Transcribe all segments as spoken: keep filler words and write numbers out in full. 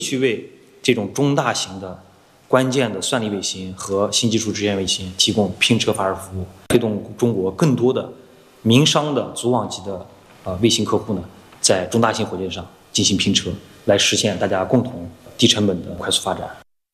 去为这种中大型的关键的算力卫星和新技术支援卫星提供拼车发射服务，推动中国更多的民商的组网级的呃卫星客户呢，在中大型火箭上进行拼车，来实现大家共同低成本的快速发展。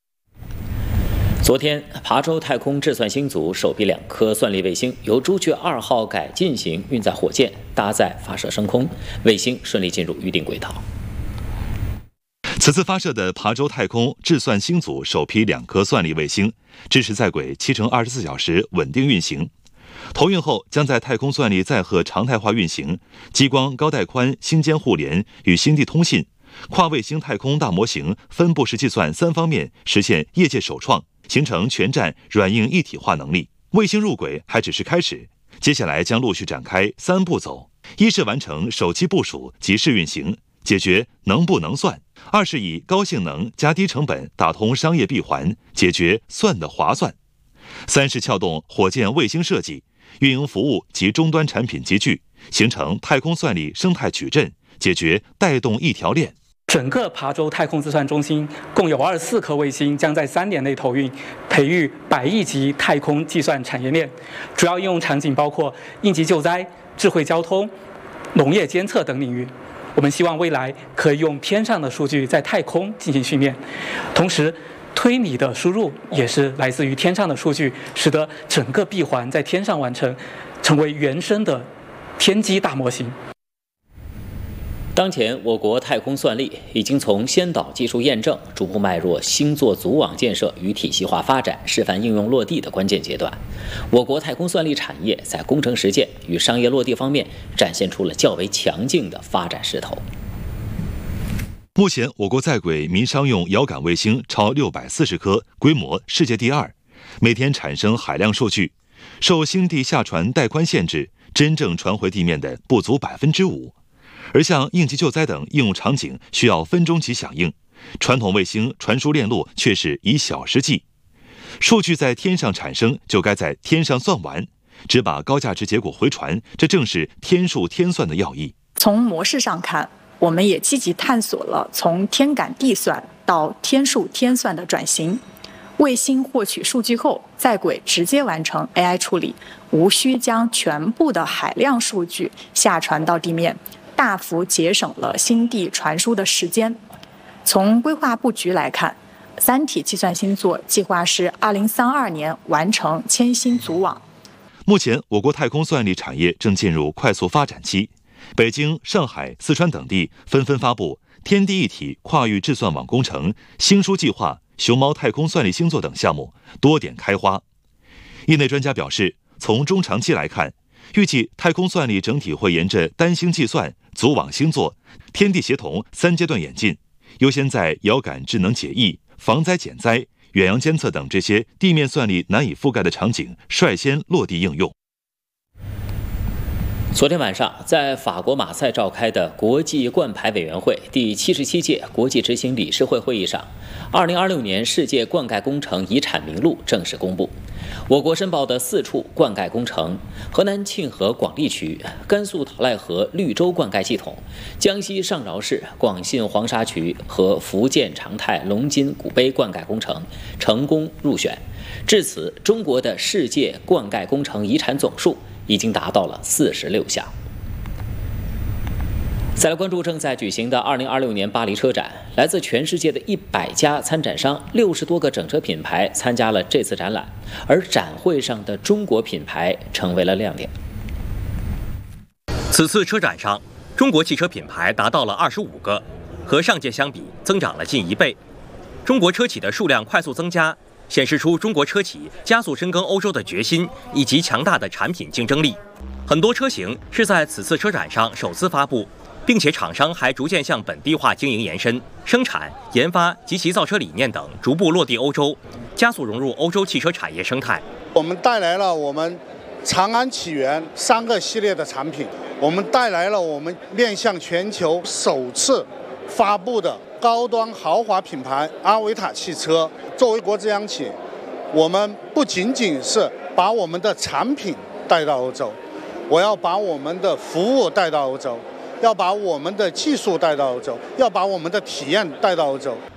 昨天，琶洲太空制算星组首批两颗算力卫星由朱雀二号改进型运载火箭搭载发射升空，卫星顺利进入预定轨道。 此次发射的琶洲太空制算星组首批两颗算力卫星，支持在轨七乘二十四小时稳定运行。投运后，将在太空算力载荷常态化运行、激光高带宽星间互联与星地通信、跨卫星太空大模型分布式计算三方面实现业界首创，形成全站软硬一体化能力。卫星入轨还只是开始，接下来将陆续展开三步走：一是完成首期部署及试运行，解决能不能算；二是以高性能加低成本打通商业闭环，解决算的划算；三是撬动火箭卫星设计、运营服务及终端产品集聚，形成太空算力生态矩阵，解决带动一条链。 整个琶洲太空计算中心共有二十四颗卫星，将在三年内投运，培育百亿级太空计算产业链。主要应用场景包括应急救灾、智慧交通、农业监测等领域。我们希望未来可以用天上的数据在太空进行训练，同时推理的输入也是来自于天上的数据，使得整个闭环在天上完成，成为原生的天基大模型。 当前，我国太空算力已经从先导技术验证，逐步迈入星座组网建设与体系化发展、示范应用落地的关键阶段。我国太空算力产业在工程实践与商业落地方面展现出了较为强劲的发展势头。 目前，我国在轨民商用遥感卫星超六百四十颗，规模世界第二，每天产生海量数据，受星地下传带宽限制，真正传回地面的不足百分之五。而像应急救灾等应用场景需要分钟级响应，传统卫星传输链路却是以小时计。数据在天上产生，就该在天上算完，只把高价值结果回传，这正是天数天算的要义。 从模式上看，我们也积极探索了从天感地算到天数天算的转型。卫星获取数据后，在轨直接完成 A I 处理，无需将全部的海量数据下传到地面，大幅节省了星地传输的时间。从规划布局来看，三体计算星座计划是二零三二年完成千星组网。 目前，我国太空算力产业正进入快速发展期，北京、上海、四川等地纷纷发布天地一体跨域制算网工程、星书计划、熊猫太空算力星座等项目多点开花。业内专家表示，从中长期来看，预计太空算力整体会沿着单星计算、组网星座、天地协同三阶段演进，优先在遥感智能解疫、防灾减灾、远洋监测等这些地面算力难以覆盖的场景率先落地应用。 昨天晚上，在法国马赛召开的国际冠牌委员会第七十七届国际执行理事会会议上，二零二六年世界灌溉工程遗产名录正式公布。我国申报的四处灌溉工程：河南沁河广利渠、甘肃讨赖河绿洲灌溉系统、江西上饶市广信黄沙渠和福建长泰龙津古碑灌溉工程成功入选。至此，中国的世界灌溉工程遗产总数已经达到了四十六项。再来关注正在举行的二零二六年巴黎车展，来自全世界的一百家参展商、六十多个整车品牌参加了这次展览，而展会上的中国品牌成为了亮点。 此次车展上，中国汽车品牌达到了二十五个，和上届相比增长了近一倍。中国车企的数量快速增加，显示出中国车企加速深耕欧洲的决心以及强大的产品竞争力。很多车型是在此次车展上首次发布，并且厂商还逐渐向本地化经营延伸，生产、研发及其造车理念等逐步落地欧洲，加速融入欧洲汽车产业生态。 我们带来了我们长安起源三个系列的产品，我们带来了我们面向全球首次发布的高端豪华品牌阿维塔汽车。作为国之央企，我们不仅仅是把我们的产品带到欧洲，我要把我们的服务带到欧洲，要把我们的技术带到欧洲，要把我们的体验带到欧洲。